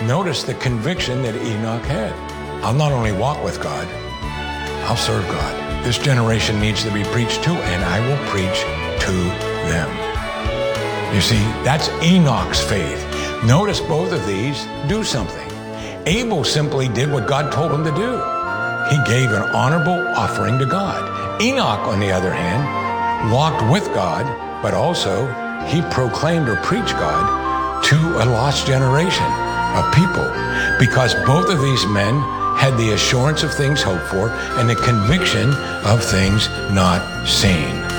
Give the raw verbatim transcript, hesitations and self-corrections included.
Notice the conviction that Enoch had. I'll not only walk with God, I'll serve God. This generation needs to be preached to, and I will preach to them. You see, that's Enoch's faith. Notice both of these do something. Abel simply did what God told him to do. He gave an honorable offering to God. Enoch, on the other hand, walked with God, but also he proclaimed or preached God to a lost generation of people, because both of these men had the assurance of things hoped for and the conviction of things not seen.